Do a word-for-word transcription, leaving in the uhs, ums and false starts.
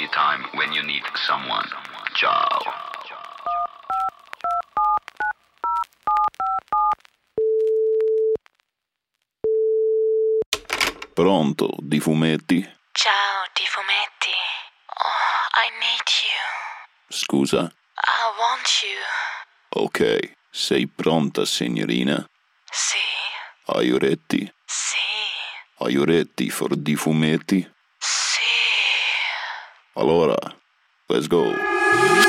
time when you need someone. Ciao. Pronto, di fumetti? Ciao, di fumetti. Oh, I need you. Scusa? I want you. Ok, sei pronta, signorina? Sì. Are you ready? Sì. Are you ready for di fumetti? Sì. Allora, let's go.